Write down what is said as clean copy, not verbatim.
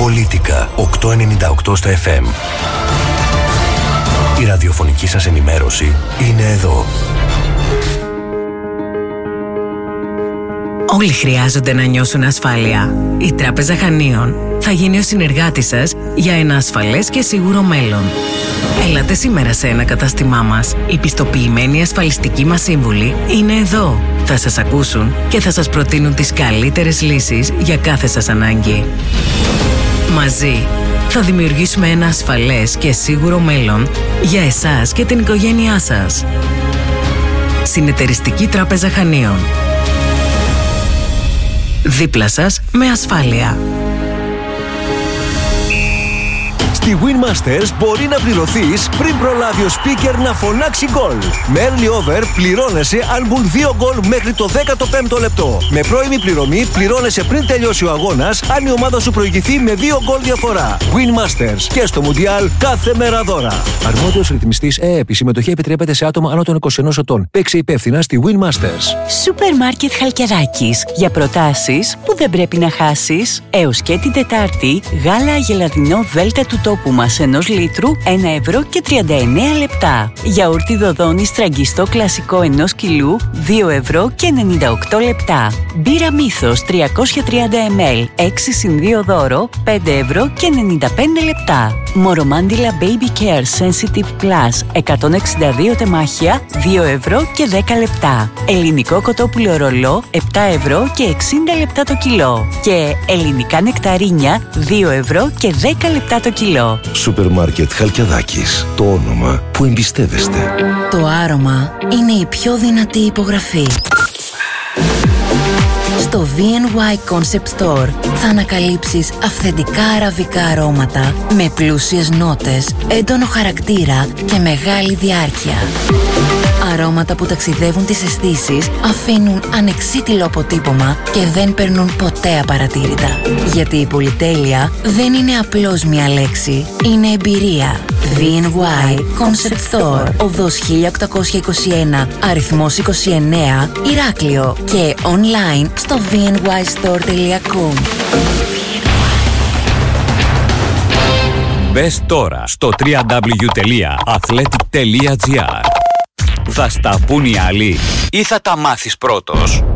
Πολίτικα 898 στα FM. Η ραδιοφωνική σας ενημέρωση είναι εδώ. Όλοι χρειάζονται να νιώσουν ασφάλεια. Η Τράπεζα Χανίων θα γίνει ο συνεργάτης σας για ένα ασφαλές και σίγουρο μέλλον. Έλατε σήμερα σε ένα κατάστημά μας. Οι πιστοποιημένοι ασφαλιστικοί μας σύμβουλοι είναι εδώ. Θα σας ακούσουν και θα σας προτείνουν τις καλύτερες λύσεις για κάθε σας ανάγκη. Μαζί θα δημιουργήσουμε ένα ασφαλές και σίγουρο μέλλον για εσάς και την οικογένειά σας. Συνεταιριστική Τράπεζα Χανίων. Δίπλα σας με ασφάλεια. Στη Win Masters μπορεί να πληρωθείς πριν προλάβει ο speaker να φωνάξει γκολ. Με early over πληρώνεσαι αν μπουν 2 γκολ μέχρι το 15ο λεπτό. Με πρώιμη πληρωμή πληρώνεσαι πριν τελειώσει ο αγώνας αν η ομάδα σου προηγηθεί με 2 γκολ διαφορά. Win Masters και στο Mundial κάθε μέρα δώρα. Αρμόδιος ρυθμιστής ΕΕΠ. Η συμμετοχή επιτρέπεται σε άτομα άνω των 21 ετών. Παίξε υπεύθυνα στη Win Masters. Σούπερ Μάρκετ Χαλκιδάκης. Για προτάσεις που δεν πρέπει να χάσεις. Έως και την Τετάρτη, γάλα αγελαδινό Δέλτα του τόπου μας 1 λίτρου, 1 ευρώ και 39 λεπτά. Γιαούρτι Δοδόνη στραγγιστό κλασικό 1 κιλού, 2 ευρώ και 98 λεπτά. Μπύρα Μύθος 330 ml, 6 συν 2 δώρο, 5 ευρώ και 95 λεπτά. Μορομάντιλα Baby Care Sensitive Plus, 162 τεμάχια, 2 ευρώ και 10 λεπτά. Ελληνικό κοτόπουλο ρολό, 7 ευρώ και 60 λεπτά το κιλό. Και ελληνικά νεκταρίνια, 2 ευρώ και 10 λεπτά το κιλό. Σούπερ Μάρκετ Χαλκιδάκης. Το όνομα που εμπιστεύεστε. Το άρωμα είναι η πιο δυνατή υπογραφή. Στο V&Y Concept Store θα ανακαλύψεις αυθεντικά αραβικά αρώματα με πλούσιες νότες, έντονο χαρακτήρα και μεγάλη διάρκεια. Αρώματα που ταξιδεύουν τις αισθήσεις, αφήνουν ανεξίτηλο αποτύπωμα και δεν περνούν ποτέ απαρατήρητα. Γιατί η πολυτέλεια δεν είναι απλώς μια λέξη, είναι εμπειρία. V&Y Concept Store, οδός 1821, αριθμός 29, Ηράκλειο και online στο vnystore.com. Μπες τώρα στο www.athletic.gr. Θα στα πουν οι άλλοι ή θα τα μάθεις πρώτος?